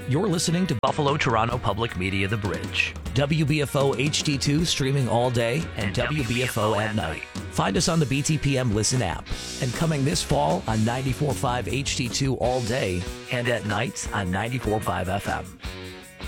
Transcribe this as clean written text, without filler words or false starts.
You're listening to Buffalo Toronto Public Media The Bridge. WBFO HD2 streaming all day and WBFO at night. Find us on the BTPM Listen app. And coming this fall on 94.5 HD2 all day and at night on 94.5 FM.